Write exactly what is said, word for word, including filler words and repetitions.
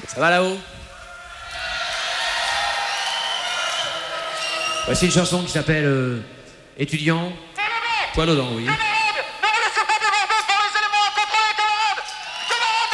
Ça va là-haut? Voici une chanson qui s'appelle euh, Étudiant, poil aux dents, oui.